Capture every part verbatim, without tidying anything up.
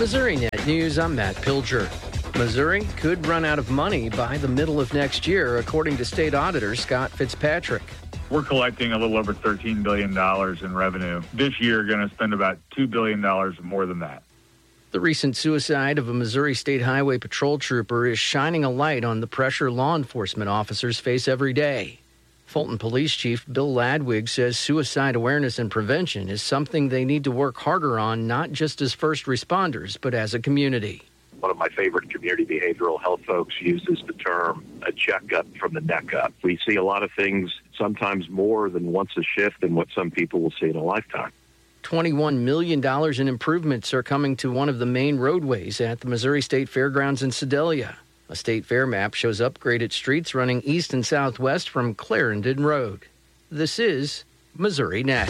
Missouri Net News, I'm Matt Pilger. Missouri could run out of money by the middle of next year, according to state auditor Scott Fitzpatrick. We're collecting a little over thirteen billion dollars in revenue. This year, going to spend about two billion dollars more than that. The recent suicide of a Missouri State Highway Patrol trooper is shining a light on the pressure law enforcement officers face every day. Fulton Police Chief Bill Ladwig says suicide awareness and prevention is something they need to work harder on, not just as first responders, but as a community. One of my favorite community behavioral health folks uses the term a checkup from the neck up. We see a lot of things, sometimes more than once a shift, and what some people will see in a lifetime. twenty-one million dollars in improvements are coming to one of the main roadways at the Missouri State Fairgrounds in Sedalia. A state fair map shows upgraded streets running east and southwest from Clarendon Road. This is Missouri Net.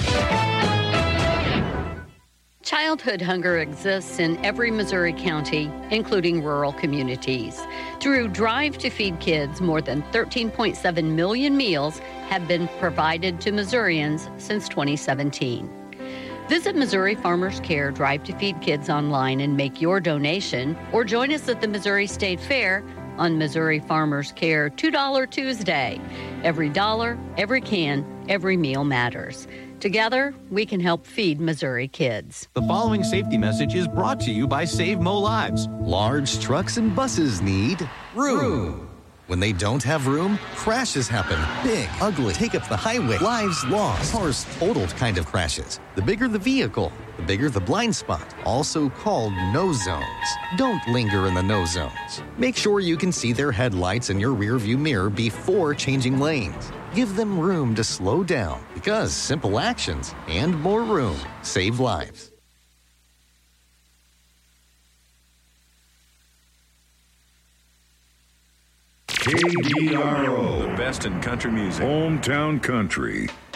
Childhood hunger exists in every Missouri county, including rural communities. Through Drive to Feed Kids, more than thirteen point seven million meals have been provided to Missourians since twenty seventeen. Visit Missouri Farmers Care Drive to Feed Kids online and make your donation, or join us at the Missouri State Fair on Missouri Farmers Care two dollar Tuesday. Every dollar, every can, every meal matters. Together, we can help feed Missouri kids. The following safety message is brought to you by Save Mo Lives. Large trucks and buses need room. room. When they don't have room, crashes happen. Big, ugly, take up the highway, lives lost, cars totaled kind of crashes. The bigger the vehicle, the bigger the blind spot, also called no zones. Don't linger in the no zones. Make sure you can see their headlights in your rearview mirror before changing lanes. Give them room to slow down, because simple actions and more room save lives. K D R O, the best in country music. Hometown Country.